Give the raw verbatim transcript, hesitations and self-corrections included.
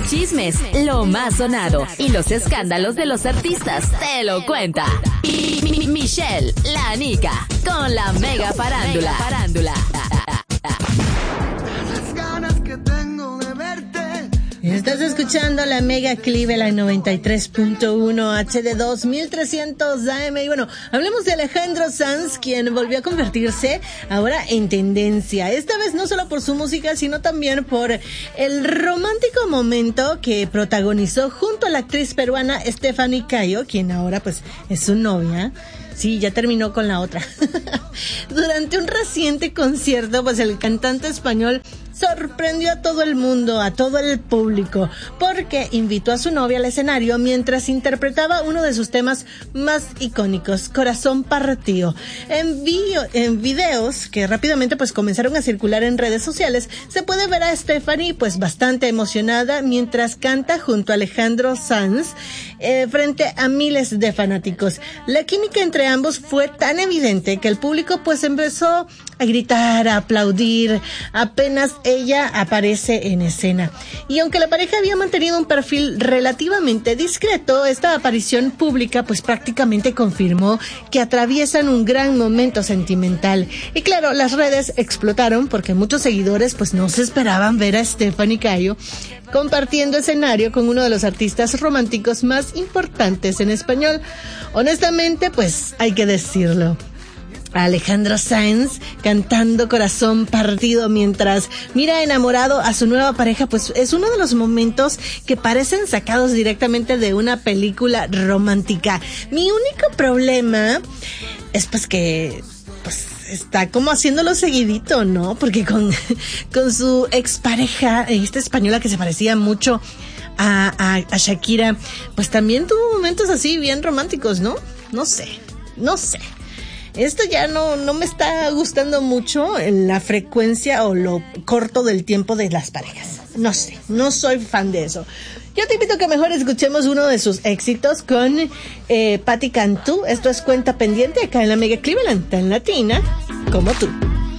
Chismes, lo más sonado y los escándalos de los artistas te lo cuenta. Y Michelle, la Nica, con la mega farándula. farándula. Las ganas que tengo de verte. Estás escuchando la Mega Cleveland noventa y tres punto uno H D dos mil trescientos A M. Y bueno, hablemos de Alejandro Sanz, quien volvió a convertirse ahora en tendencia. Esta vez no solo por su música, sino también por el romántico momento que protagonizó junto a la actriz peruana Stephanie Cayo, quien ahora pues es su novia. Sí, ya terminó con la otra. Durante un reciente concierto, pues el cantante español sorprendió a todo el mundo, a todo el público, porque invitó a su novia al escenario mientras interpretaba uno de sus temas más icónicos, Corazón Partido. En, video, en videos que rápidamente pues comenzaron a circular en redes sociales, se puede ver a Stephanie pues bastante emocionada mientras canta junto a Alejandro Sanz eh, frente a miles de fanáticos. La química entre ambos fue tan evidente que el público pues empezó a gritar, a aplaudir, apenas ella aparece en escena. Y aunque la pareja había mantenido un perfil relativamente discreto, esta aparición pública pues prácticamente confirmó que atraviesan un gran momento sentimental. Y claro, las redes explotaron porque muchos seguidores pues no se esperaban ver a Stephanie Cayo compartiendo escenario con uno de los artistas románticos más importantes en español. Honestamente, pues hay que decirlo. Alejandro Sanz cantando Corazón Partido mientras mira enamorado a su nueva pareja, pues es uno de los momentos que parecen sacados directamente de una película romántica. Mi único problema es pues que pues está como haciéndolo seguidito, ¿no? Porque con, con su expareja, esta española que se parecía mucho a, a, a Shakira, pues también tuvo momentos así bien románticos, ¿no? No sé, no sé. Esto ya no, no me está gustando mucho en la frecuencia o lo corto del tiempo de las parejas. No sé, no soy fan de eso. Yo te invito a que mejor escuchemos uno de sus éxitos con eh, Patti Cantú. Esto es Cuenta Pendiente acá en la Mega Cleveland, tan latina como tú.